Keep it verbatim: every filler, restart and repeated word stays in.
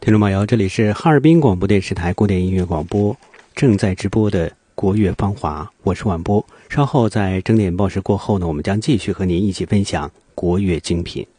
听众朋友，这里是哈尔滨广播电视台古典音乐广播正在直播的国乐芳华，我是晚波。稍后在整点报时过后呢，我们将继续和您一起分享国乐精品。